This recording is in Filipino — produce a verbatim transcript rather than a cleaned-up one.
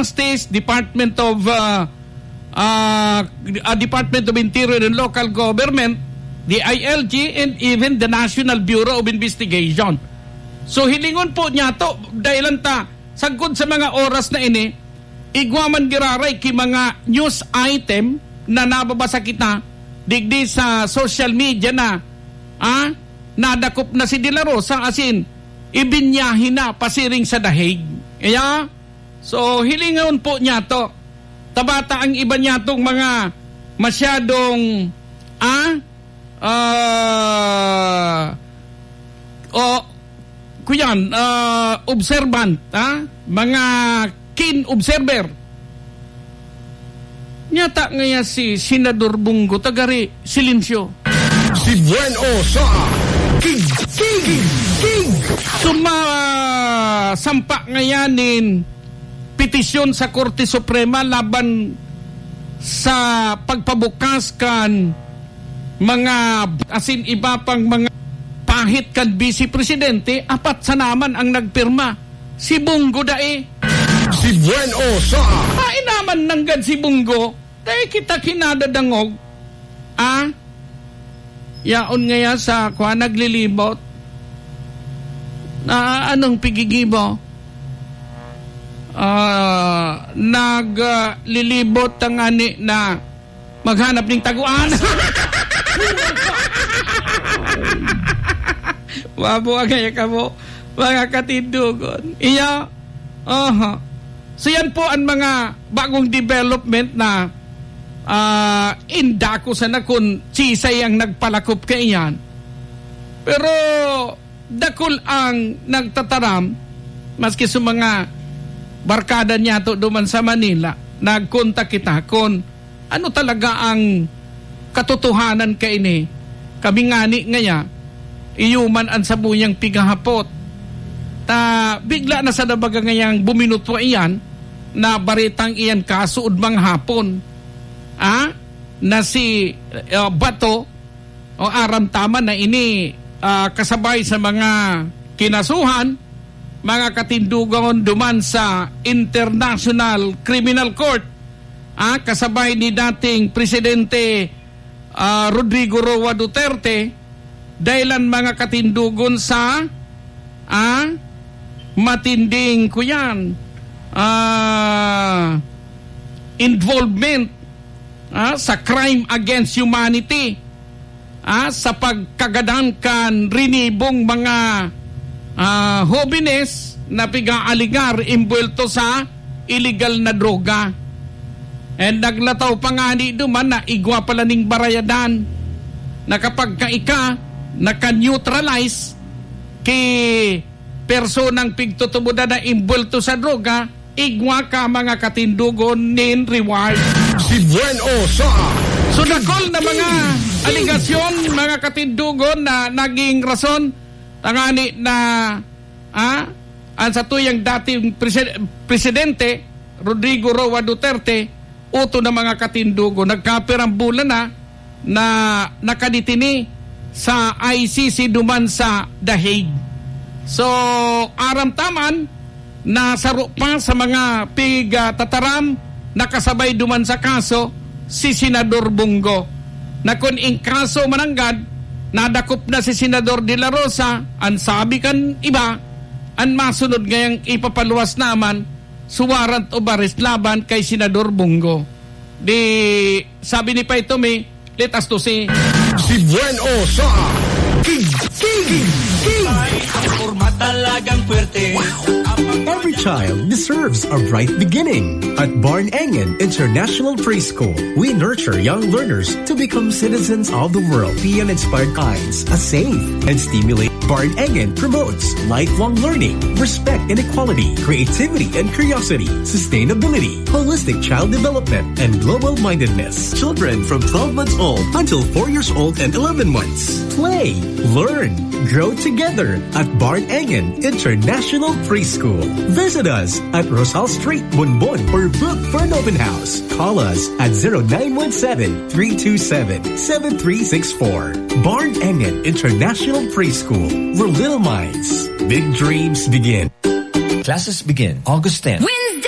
Justice, Department of uh, uh, uh, Department of Interior and Local Government, the I L G, and even the National Bureau of Investigation. So hilingon po niya to dahil ta sagod sa mga oras na ini igwaman giraray ki mga news item na nababasa kita digdi sa social media na ah, nadakop na si De La Rosa asin ibinyahin na pasiring sa dahig. Kaya so hilingon po niya to tabata ang iba niya tong mga masyadong ah uh, o kuyan, uh, observant, ha? Mga keen observer. Nyata ngaya si Senador Bongo tagari silensyo. Si Bueno sa King King King. Suma sampa ngayanin petisyon sa Korte Suprema laban sa pagpabukas kan mga asin iba pang mga pahit kan Vice Presidente, apat sa naman ang nagpirma. Si Bongo dae. Si Bueno sa Hain naman nanggad si Bongo. Dahil kita kinadadangog. Ah? Yaon ngaya sa kwa naglilibot. Na anong pigigibo? Ah, naglilibot uh, ang ani na maghanap ng taguan. Wabo agay ka mo, mga katindugon. Iya, aha. So yan po ang mga bagong development na uh, indako sa nakon sisay ang nagpalakop ka iyan. Pero dakol ang nagtataram, maski sa mga barkada niya to duman sa Manila, nagkontak kita kung ano talaga ang katotohanan ka ini. Kami ngani ngaya, iyuman ang sabuyang pigahapot. Ta bigla na sa nabaga ngayang buminutwa iyan na baritang iyan kasuod mang hapon. Ah? Na si uh, Bato o aram tama na ini uh, kasabay sa mga kinasuhan, mga katindugon duman sa International Criminal Court. Ah, kasabay ni dating Presidente uh, Rodrigo Roa Duterte dahilan mga katindugon sa ah, matinding kuyan ah, involvement ah, sa crime against humanity ah, sa pagkagadangkan rinibong mga ah, jóvenes na piga-aligar imbulto sa illegal na droga. And naglataw pa nga ni duman na igwa pala ning barayadan na kapag ka ika naka-neutralize ki personang pigtutumuda na imbulto sa droga, igwa ka mga katindugon nin reward. Si Bueno sa So nakol na mga aligasyon, mga katindugon na naging rason tangani na ah, ang sa tuyang dating preside, presidente Rodrigo Roa Duterte uto na mga katindugo nagkapirambulan na na nakaditini sa I C C duman sa The Hague. So aram taman na saro pa sa mga piga tataram nakasabay duman sa kaso si Senador Bongo na kung in kaso mananggad nadakop na si Senador De La Rosa ang sabi kan iba ang masunod ngayang ipapaluwas naman suwarant o baris laban kay Senador Bongo. Di sabi ni Paitome, let us to see. Si Bueno sa King King King. Every child deserves a bright beginning. At Barn Engen International Preschool, we nurture young learners to become citizens of the world. Be an inspired kinds, a safe and stimulate. Barn Engen promotes lifelong learning, respect and equality, creativity and curiosity, sustainability, holistic child development, and global-mindedness. Children from twelve months old until four years old and eleven months. Play, learn, grow together at Barn Engen International Preschool. Visit us at Rosal Street, Bonbon, or book for an open house. Call us at zero nine one seven, three two seven, seven three six four. Barn Engen International Preschool, where little minds, big dreams begin. Classes begin August tenth. Wednesday.